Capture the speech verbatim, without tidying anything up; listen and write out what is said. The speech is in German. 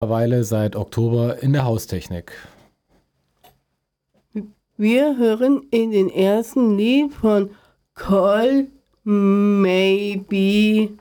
Mittlerweile seit Oktober in der Haustechnik. Wir hören in den ersten Lied von Call Maybe